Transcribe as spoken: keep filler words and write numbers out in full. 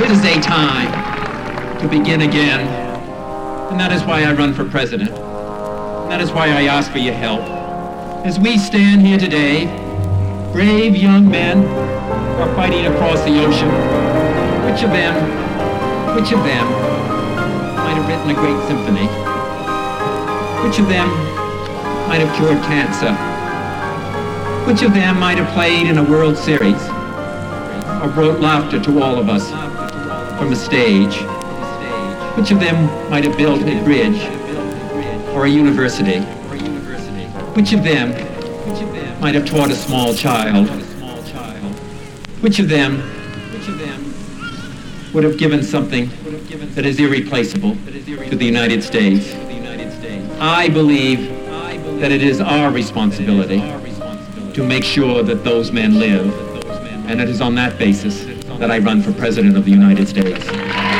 It is a time to begin again. And that is why I run for president. And that is why I ask for your help. As we stand here today, brave young men are fighting across the ocean. Which of them, which of them might have written a great symphony? Which of them might have cured cancer? Which of them might have played in a World Series or brought laughter to all of us from a stage? Which of them might have built a bridge or a university? Which of them might have taught a small child? Which of them would have given something that is irreplaceable to the United States? I believe that it is our responsibility to make sure that those men live, and it is on that basis that I run for President of the United States.